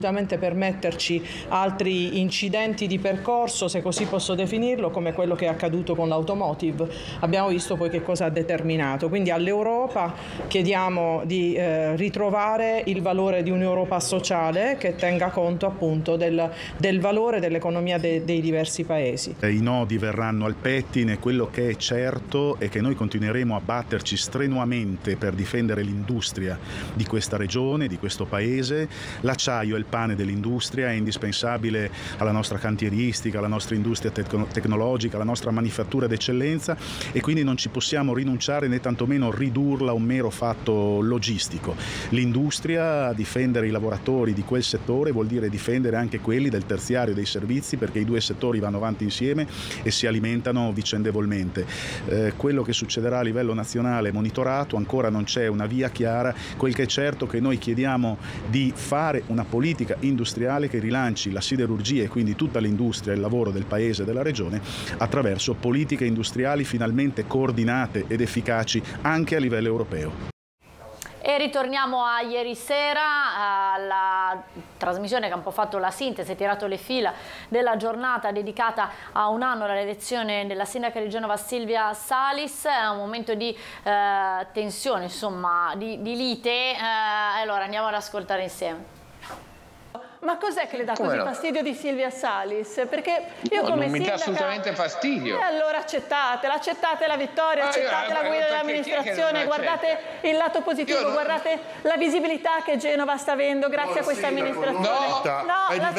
permetterci altri incidenti di percorso, se così posso definirlo, come quello che è accaduto con l'automotive. Abbiamo visto poi che cosa ha determinato. Quindi all'Europa chiediamo di ritrovare il valore di un'Europa sociale che tenga conto appunto del valore dell'economia dei diversi paesi. I nodi verranno al pettine, quello che è certo è che noi continueremo a batterci strenuamente per difendere l'industria di questa regione, di questo paese. L'acciaio è il pane dell'industria, è indispensabile alla nostra cantieristica, alla nostra industria tecnologica, alla nostra manifattura d'eccellenza, e quindi non ci possiamo rinunciare né tantomeno ridurla a un mero fatto logistico. L'industria, difendere i lavoratori di quel settore vuol dire difendere anche quelli del terziario dei servizi, perché i due settori vanno avanti insieme e si alimentano vicendevolmente. Quello che succederà a livello nazionale è monitorato, ancora non c'è una via chiara. Quel che è certo è che noi chiediamo di fare una politica industriale che rilanci la siderurgia e quindi tutta l'industria e il lavoro del paese e della regione attraverso politiche industriali finalmente coordinate ed efficaci anche a livello europeo. E ritorniamo a ieri sera, alla trasmissione che ha un po' fatto la sintesi, tirato le fila della giornata dedicata a un anno all'elezione della sindaca di Genova Silvia Salis. È un momento di tensione, insomma, di lite. Allora andiamo ad ascoltare insieme. Ma cos'è che le dà così fastidio di Silvia Salis? Perché io come non mi dà sindaca... assolutamente fastidio. E allora accettate la vittoria, accettate la guida dell'amministrazione, guardate il lato positivo, guardate la visibilità che Genova sta avendo grazie a questa amministrazione. La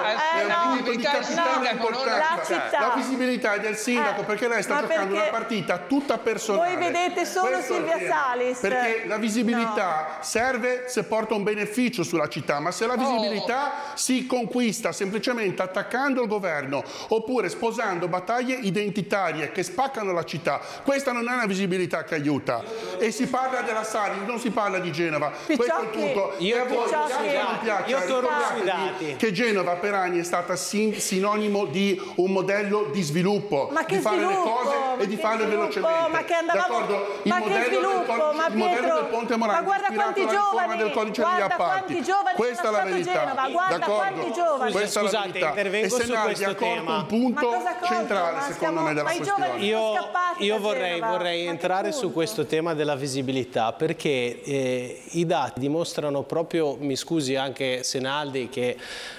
città. La visibilità è del sindaco, perché lei sta giocando una partita tutta personale. Voi vedete solo Silvia Salis. Perché la visibilità serve se porta un beneficio sulla città, ma se la visibilità si conquista semplicemente attaccando il governo oppure sposando battaglie identitarie che spaccano la città, questa non è una visibilità che aiuta. E si parla della Salis, non si parla di Genova. Questo è il punto. E a voi non piace che Genova per anni è stata sinonimo di un modello di sviluppo, di fare le cose e di farle velocemente. D'accordo? Il modello del Ponte Morandi è ispirato alla riforma del codice degli appalti. Questa è la verità. Quanti giovani. Scusate, intervengo su questo tema. Un punto centrale secondo me della questione. Io vorrei entrare su questo tema della visibilità, perché i dati dimostrano proprio, mi scusi anche Senaldi, che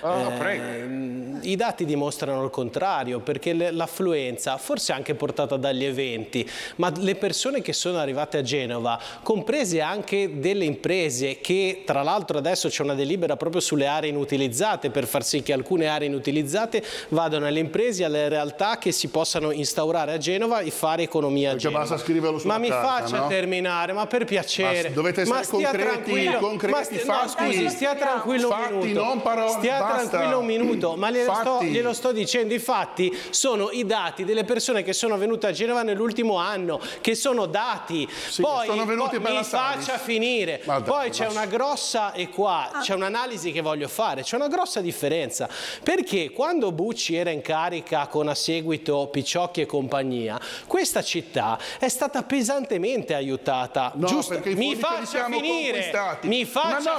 i dati dimostrano il contrario, perché l'affluenza, forse anche portata dagli eventi, ma le persone che sono arrivate a Genova, comprese anche delle imprese, che tra l'altro adesso c'è una delibera proprio sulle aree inutilizzate per far sì che alcune aree inutilizzate vadano alle imprese, alle realtà che si possano instaurare a Genova e fare economia a Genova. Basta scriverlo sulla ma carta, mi faccia terminare, ma per piacere. Ma dovete essere concreti, fatti. Scusi, stia tranquillo un minuto. Non parole, stia tranquillo un minuto, ma glielo sto dicendo. I fatti sono i dati delle persone che sono venute a Genova nell'ultimo anno, che sono dati. Sì, poi sono venute per mi faccia finire. Poi c'è una grossa, e qua c'è un'analisi che voglio fare, c'è una grossa differenza, perché quando Bucci era in carica con a seguito Picciocchi e compagnia, questa città è stata pesantemente aiutata. Giusto? Mi faccia finire, mi faccia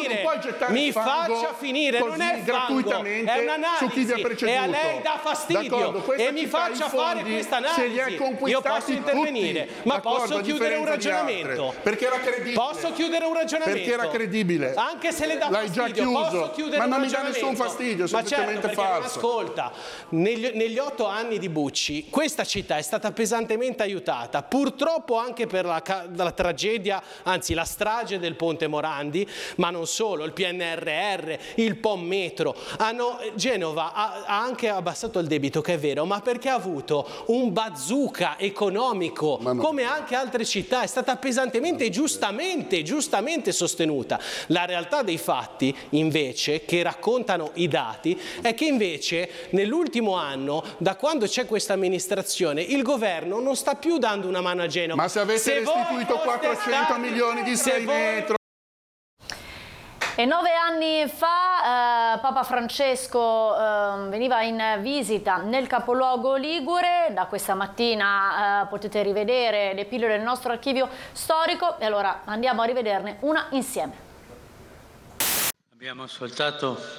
finire, non è fango, è un'analisi, e a lei dà fastidio e mi faccia fare questa analisi. Io posso intervenire, ma posso chiudere un ragionamento? Perché era credibile. Posso chiudere un ragionamento? Perché era credibile. Anche se le dà fastidio, posso chiudere ma un non mi ragionamento? dà nessun fastidio, è semplicemente certo, falso. Ascolta, negli 8 anni di Bucci questa città è stata pesantemente aiutata, purtroppo anche per la tragedia, anzi la strage del Ponte Morandi, ma non solo, il PNRR, il POM Metro. Genova ha anche abbassato il debito, che è vero, ma perché ha avuto un bazooka economico, come anche altre città, è stata pesantemente e giustamente sostenuta. La realtà dei fatti, invece, che raccontano i dati, è che invece nell'ultimo anno, da quando c'è questa amministrazione, il governo non sta più dando una mano a Genova. Ma se avete restituito 400 milioni di 6 metro... E 9 anni fa Papa Francesco veniva in visita nel capoluogo ligure. Da questa mattina potete rivedere le pillole del nostro archivio storico, e allora andiamo a rivederne una insieme. Abbiamo ascoltato